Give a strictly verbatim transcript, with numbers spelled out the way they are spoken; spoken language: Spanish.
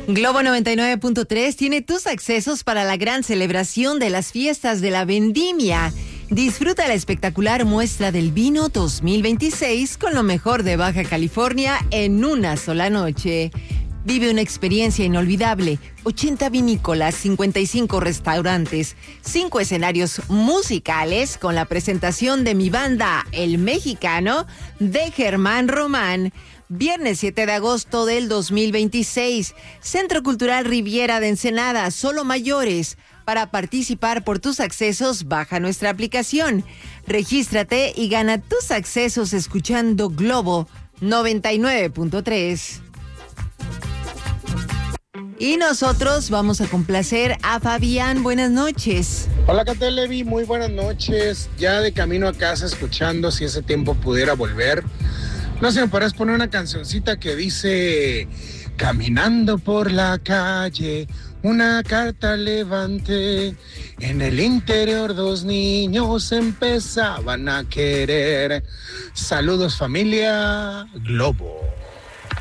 Globo noventa y nueve punto tres tiene tus accesos para la gran celebración de las fiestas de la vendimia. Disfruta la espectacular muestra del vino dos mil veintiséis con lo mejor de Baja California en una sola noche. Vive una experiencia inolvidable. ochenta vinícolas, cincuenta y cinco restaurantes, cinco escenarios musicales con la presentación de mi banda El Mexicano de Germán Román. Viernes siete de agosto del dos mil veintiséis. Centro Cultural Riviera de Ensenada, solo mayores. Para participar por tus accesos, baja nuestra aplicación. Regístrate y gana tus accesos escuchando Globo noventa y nueve punto tres. Y nosotros vamos a complacer a Fabián. Buenas noches. Hola, Catel Levi, muy buenas noches. Ya de camino a casa escuchando Si ese tiempo pudiera volver. No sé, me parece poner una cancioncita que dice: caminando por la calle, una carta levanté. En el interior dos niños empezaban a querer. Saludos, familia Globo.